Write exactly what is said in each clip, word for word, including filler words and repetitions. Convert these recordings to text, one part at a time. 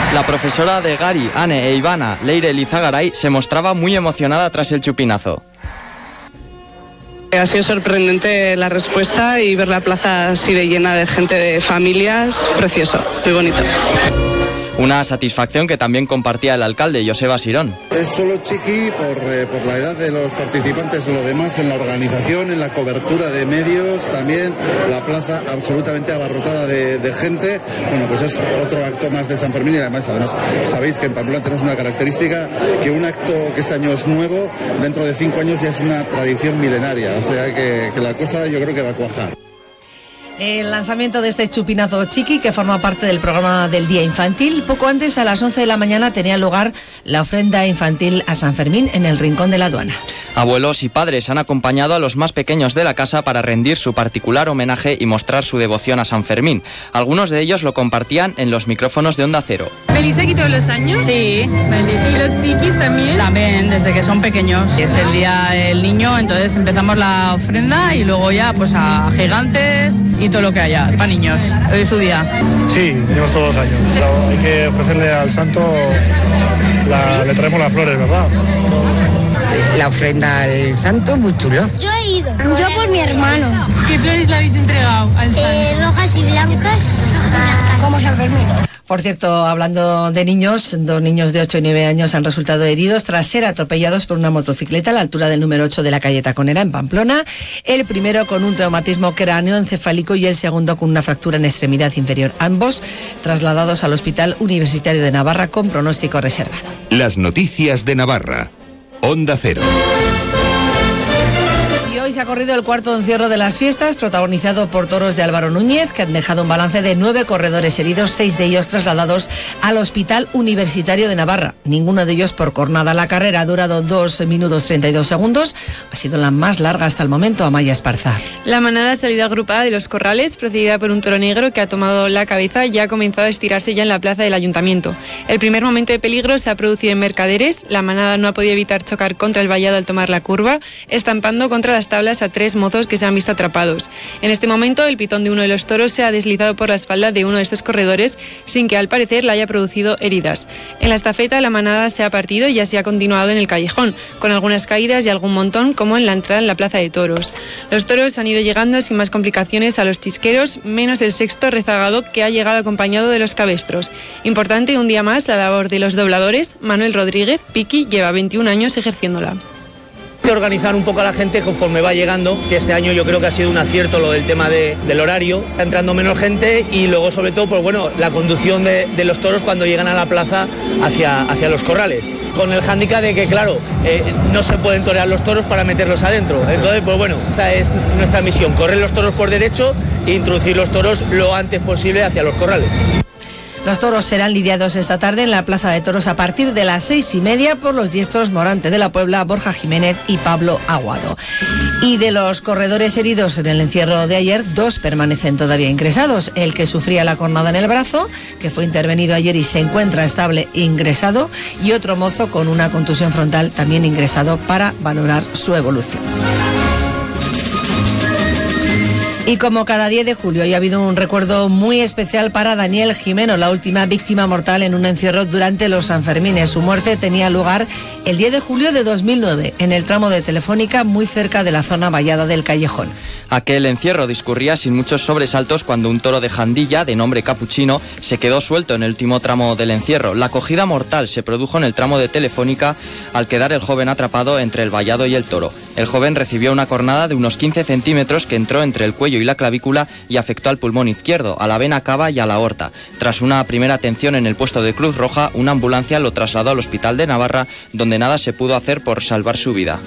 La profesora de Gari, Ane e Ivana, Leire Lizagaray, se mostraba muy emocionada tras el chupinazo. Ha sido sorprendente la respuesta y ver la plaza así de llena de gente, de familias, precioso, muy bonito. Una satisfacción que también compartía el alcalde, Joseba Sirón. Es solo chiqui por, eh, por la edad de los participantes, lo demás en la organización, en la cobertura de medios, también la plaza absolutamente abarrotada de, de gente. Bueno, pues es otro acto más de San Fermín y además, además sabéis que en Pamplona tenemos una característica, que un acto que este año es nuevo, dentro de cinco años ya es una tradición milenaria, o sea que, que la cosa yo creo que va a cuajar. El lanzamiento de este chupinazo chiqui, que forma parte del programa del Día Infantil. Poco antes, a las once de la mañana, tenía lugar la ofrenda infantil a San Fermín en el Rincón de la Aduana. Abuelos y padres han acompañado a los más pequeños de la casa para rendir su particular homenaje y mostrar su devoción a San Fermín. Algunos de ellos lo compartían en los micrófonos de Onda Cero. ¿Feliz aquí todos los años? Sí. Vale. ¿Y los chiquis también? También, desde que son pequeños. Es el Día del Niño, entonces empezamos la ofrenda y luego ya pues a gigantes y todo lo que haya, para niños. Hoy es su día. Sí, venimos todos los años. Claro, hay que ofrecerle al santo, la, le traemos las flores, ¿verdad? La ofrenda al santo, muy chulo. Yo he ido, yo por mi hermano. ¿Qué flores le habéis entregado al santo? Eh, rojas y blancas, rojas y blancas. Como San Fermín. Por cierto, hablando de niños, dos niños de ocho y nueve años han resultado heridos tras ser atropellados por una motocicleta a la altura del número ocho de la calle Taconera, en Pamplona. El primero con un traumatismo cráneoencefálico y el segundo con una fractura en extremidad inferior. Ambos trasladados al Hospital Universitario de Navarra con pronóstico reservado. Las noticias de Navarra. Onda Cero. Hoy se ha corrido el cuarto encierro de las fiestas, protagonizado por toros de Álvaro Núñez, que han dejado un balance de nueve corredores heridos, seis de ellos trasladados al Hospital Universitario de Navarra. Ninguno de ellos por cornada. La carrera ha durado dos minutos treinta y dos segundos. Ha sido la más larga hasta el momento. Amaya Esparza. La manada ha salido agrupada de los corrales, precedida por un toro negro que ha tomado la cabeza y ha comenzado a estirarse ya en la plaza del Ayuntamiento. El primer momento de peligro se ha producido en Mercaderes. La manada no ha podido evitar chocar contra el vallado al tomar la curva, estampando contra las tablas a tres mozos que se han visto atrapados. En este momento, el pitón de uno de los toros se ha deslizado por la espalda de uno de estos corredores sin que al parecer le haya producido heridas. En la estafeta, la manada se ha partido y así ha continuado en el callejón, con algunas caídas y algún montón, como en la entrada en la plaza de toros. Los toros han ido llegando sin más complicaciones a los chisqueros, menos el sexto rezagado, que ha llegado acompañado de los cabestros. Importante un día más la labor de los dobladores. Manuel Rodríguez, Piqui, lleva veintiún años ejerciéndola. Organizar un poco a la gente conforme va llegando, que este año yo creo que ha sido un acierto lo del tema de, del horario, está entrando menos gente y luego sobre todo pues bueno, la conducción de, de los toros cuando llegan a la plaza hacia, hacia los corrales, con el hándicap de que claro, eh, no se pueden torear los toros para meterlos adentro, entonces pues bueno, esa es nuestra misión, correr los toros por derecho e introducir los toros lo antes posible hacia los corrales. Los toros serán lidiados esta tarde en la Plaza de Toros a partir de las seis y media por los diestros Morante de la Puebla, Borja Jiménez y Pablo Aguado. Y de los corredores heridos en el encierro de ayer, dos permanecen todavía ingresados. El que sufría la cornada en el brazo, que fue intervenido ayer y se encuentra estable ingresado, y otro mozo con una contusión frontal también ingresado para valorar su evolución. Y como cada diez de julio, hoy ha habido un recuerdo muy especial para Daniel Jimeno, la última víctima mortal en un encierro durante los Sanfermines. Su muerte tenía lugar el diez de julio de dos mil nueve, en el tramo de Telefónica, muy cerca de la zona vallada del Callejón. Aquel encierro discurría sin muchos sobresaltos cuando un toro de Jandilla, de nombre Capuchino, se quedó suelto en el último tramo del encierro. La acogida mortal se produjo en el tramo de Telefónica al quedar el joven atrapado entre el vallado y el toro. El joven recibió una cornada de unos quince centímetros que entró entre el cuello y la clavícula y afectó al pulmón izquierdo, a la vena cava y a la aorta. Tras una primera atención en el puesto de Cruz Roja, una ambulancia lo trasladó al Hospital de Navarra, donde nada se pudo hacer por salvar su vida.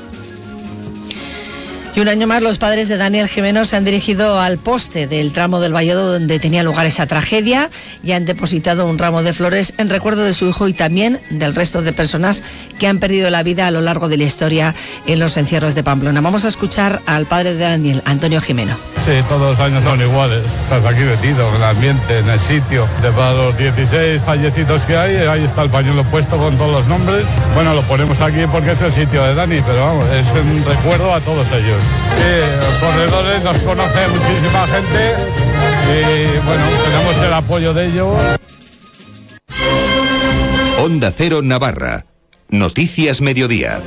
Y un año más los padres de Daniel Jimeno se han dirigido al poste del tramo del vallado donde tenía lugar esa tragedia y han depositado un ramo de flores en recuerdo de su hijo y también del resto de personas que han perdido la vida a lo largo de la historia en los encierros de Pamplona. Vamos a escuchar al padre de Daniel, Antonio Jimeno. Sí, todos los años son iguales. Estás aquí metido en el ambiente, en el sitio. De para los dieciséis fallecidos que hay, ahí está el pañuelo puesto con todos los nombres. Bueno, lo ponemos aquí porque es el sitio de Dani, pero vamos, es un recuerdo a todos ellos. Sí, los corredores nos conoce muchísima gente y bueno, tenemos el apoyo de ellos. Onda Cero Navarra. Noticias Mediodía.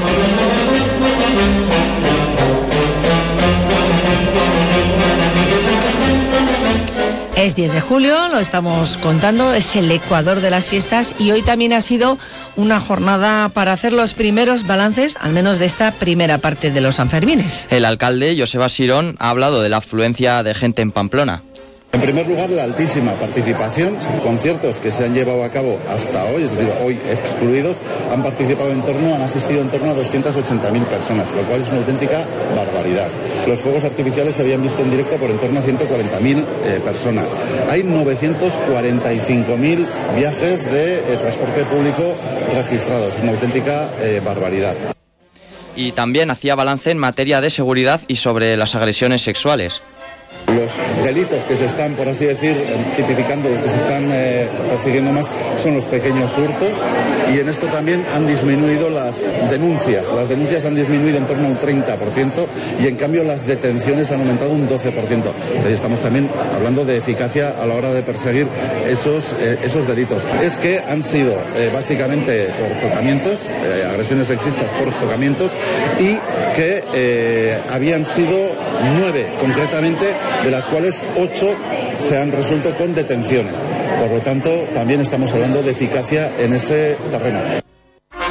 Es diez de julio, lo estamos contando, es el Ecuador de las fiestas y hoy también ha sido una jornada para hacer los primeros balances, al menos de esta primera parte de los Sanfermines. El alcalde, Joseba Sirón, ha hablado de la afluencia de gente en Pamplona. En primer lugar, la altísima participación. Conciertos que se han llevado a cabo hasta hoy, es decir, hoy excluidos, han participado en torno, han asistido en torno a doscientas ochenta mil personas, lo cual es una auténtica barbaridad. Los fuegos artificiales se habían visto en directo por en torno a ciento cuarenta mil eh, personas. Hay novecientos cuarenta y cinco mil viajes de eh, transporte público registrados, una auténtica eh, barbaridad. Y también hacía balance en materia de seguridad y sobre las agresiones sexuales. Los delitos que se están, por así decir, tipificando, los que se están eh, persiguiendo más, son los pequeños hurtos, y en esto también han disminuido las denuncias. Las denuncias han disminuido en torno a un treinta por ciento y en cambio las detenciones han aumentado un doce por ciento. Entonces estamos también hablando de eficacia a la hora de perseguir esos, eh, esos delitos. Es que han sido eh, básicamente por tocamientos, eh, agresiones sexistas por tocamientos, y que eh, habían sido nueve concretamente, de las cuales ocho se han resuelto con detenciones. Por lo tanto, también estamos hablando de eficacia en ese terreno.